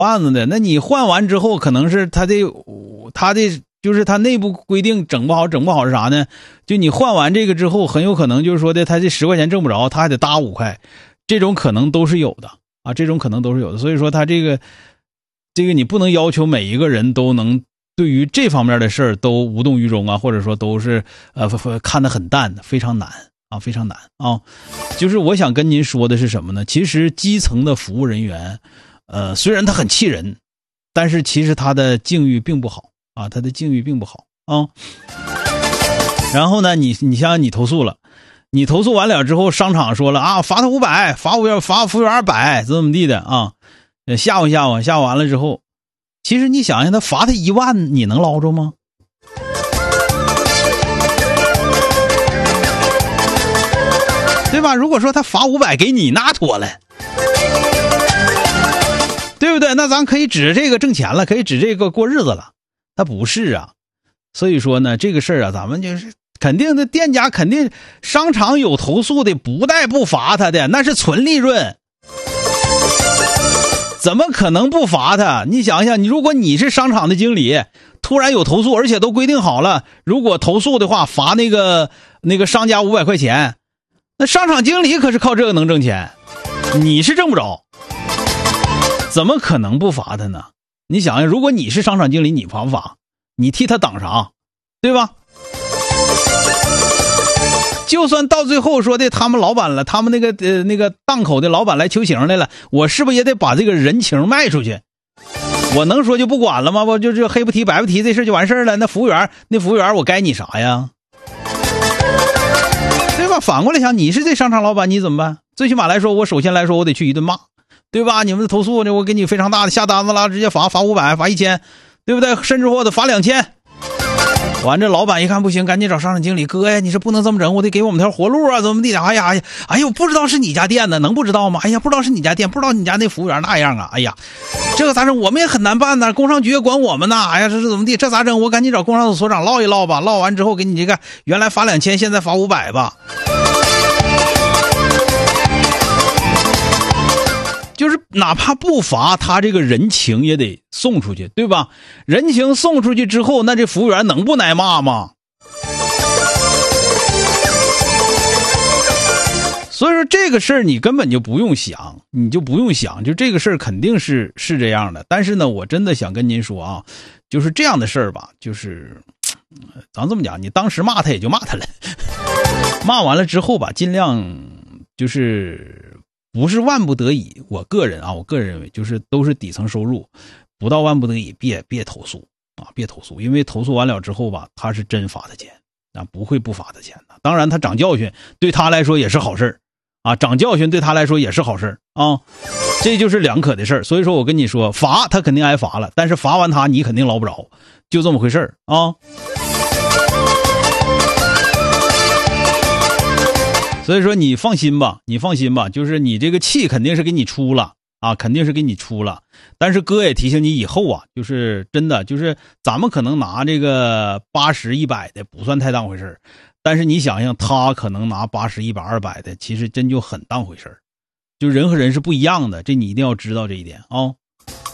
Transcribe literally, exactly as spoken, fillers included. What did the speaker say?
案子的，那你换完之后，可能是他的他的就是他内部规定整不好，整不好是啥呢？就你换完这个之后，很有可能就是说的，他这十块钱挣不着，他还得搭五块，这种可能都是有的啊，这种可能都是有的。所以说他这个这个你不能要求每一个人都能对于这方面的事儿都无动于衷啊，或者说都是呃看得很淡的，非常难啊，非常难啊。就是我想跟您说的是什么呢？其实基层的服务人员。呃，虽然他很气人，但是其实他的境遇并不好啊，他的境遇并不好啊。然后呢，你你想想，你投诉了，你投诉完了之后，商场说了啊，罚他五百，罚务员罚服务员二百，怎么怎么地的啊，吓唬吓唬，吓唬完了之后，其实你想想，他罚他一万，你能捞着吗？对吧？如果说他罚五百给你，那妥了。对不对？那咱可以指这个挣钱了，可以指这个过日子了。他不是啊，所以说呢，这个事儿啊，咱们就是肯定的，店家肯定商场有投诉的，不带不罚他的，那是纯利润，怎么可能不罚他？你想想，你如果你是商场的经理，突然有投诉，而且都规定好了，如果投诉的话，罚那个那个商家五百块钱，那商场经理可是靠这个能挣钱，你是挣不着。怎么可能不罚他呢？你想想，如果你是商场经理，你罚不罚？你替他挡啥？对吧？就算到最后说的他们老板了，他们那个呃那个档口的老板来求情来了，我是不是也得把这个人情卖出去？我能说就不管了吗？我就这黑不提白不提，这事就完事了。那服务员，那服务员我该你啥呀？对吧？反过来想，你是这商场老板，你怎么办？最起码来说，我首先来说，我得去一顿骂。对吧？你们的投诉呢？我给你非常大的下单子了，直接罚罚五百，罚一千，对不对？甚至或者罚两千。完，这老板一看不行，赶紧找商场经理，哥呀，你是不能这么整，我得给我们条活路啊，怎么地的？哎呀，哎呦，不知道是你家店的，能不知道吗？哎呀，不知道是你家店，不知道你家那服务员那样啊？哎呀，这个咋整？我们也很难办呢，工商局也管我们呢。哎呀，这是怎么地？这咋整？我赶紧找工商所所长唠一唠吧，唠完之后给你这个原来罚两千，现在罚五百吧。就是哪怕不罚，他这个人情也得送出去，对吧？人情送出去之后，那这服务员能不挨骂吗？所以说这个事儿你根本就不用想，你就不用想，就这个事儿肯定是是这样的。但是呢，我真的想跟您说啊，就是这样的事儿吧，就是咱这么讲，你当时骂他也就骂他了，骂完了之后吧，尽量就是不是万不得已，我个人啊，我个人认为就是都是底层收入，不到万不得已别别投诉啊，别投诉，因为投诉完了之后吧，他是真罚他钱啊，不会不罚他钱的。当然他长教训对他来说也是好事啊，长教训对他来说也是好事啊，这就是两可的事儿。所以说我跟你说，罚他肯定挨罚了，但是罚完他你肯定捞不着，就这么回事儿啊。所以说你放心吧，你放心吧，就是你这个气肯定是给你出了啊，肯定是给你出了。但是哥也提醒你以后啊，就是真的，就是咱们可能拿这个八十、一百的不算太当回事，但是你想想，他可能拿八十、一百、二百的，其实真就很当回事。就人和人是不一样的，这你一定要知道这一点啊。